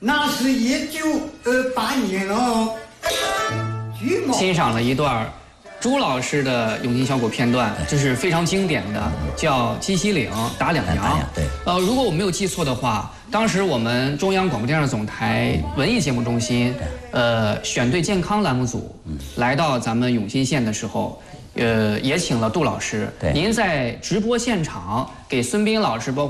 那是1928年哦。 欣赏了一段朱老师的永兴小果片段，这是非常经典的，叫鸡西岭打两羊。 对， 如果我没有记错的话，当时我们中央广播电视总台文艺节目中心，选对健康栏目组来到咱们永兴县的时候，也请了杜老师。您在直播现场给孙斌老师包括